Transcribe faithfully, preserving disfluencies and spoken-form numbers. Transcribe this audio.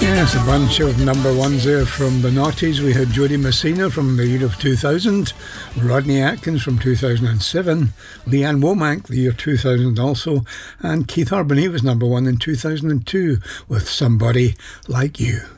Yes, a bunch of number ones there from the noughties. We had Jody Messina from the year of two thousand, Rodney Atkins from two thousand seven, Leanne Womack the year two thousand also, and Keith Arbony was number one in two thousand two with Somebody Like You.